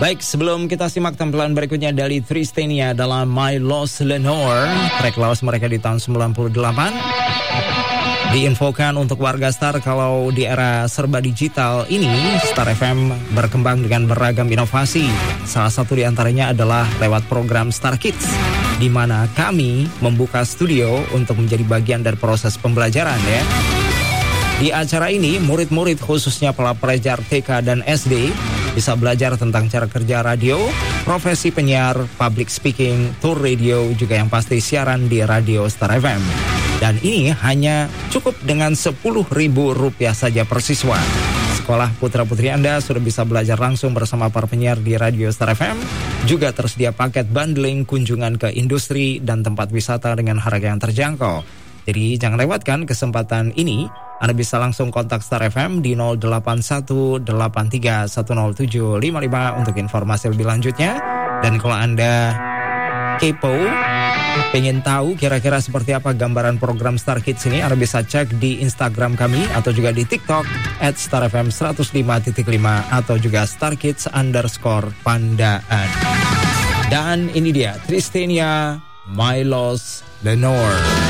Baik, sebelum kita simak tampilan berikutnya dari Tristania dalam My Lost Lenore, track lawas mereka di tahun 98. Diinfokan untuk warga Star kalau di era serba digital ini, Star FM berkembang dengan beragam inovasi. Salah satu di antaranya adalah lewat program Star Kids, di mana kami membuka studio untuk menjadi bagian dari proses pembelajaran ya. Di acara ini, murid-murid khususnya pelajar TK dan SD bisa belajar tentang cara kerja radio, profesi penyiar, public speaking, tour radio, juga yang pasti siaran di radio Star FM. Dan ini hanya cukup dengan Rp10.000 saja per siswa. Sekolah putra-putri Anda sudah bisa belajar langsung bersama para penyiar di radio Star FM. Juga tersedia paket bundling kunjungan ke industri dan tempat wisata dengan harga yang terjangkau. Jadi jangan lewatkan kesempatan ini. Anda bisa langsung kontak Star FM di 0818310755 untuk informasi lebih lanjutnya. Dan kalau Anda kepo, pengen tahu kira-kira seperti apa gambaran program Star Kids ini, Anda bisa cek di Instagram kami atau juga di TikTok @starfm105.5 atau juga starkids_pandaan. Dan ini dia Tristania My Lost Lenore.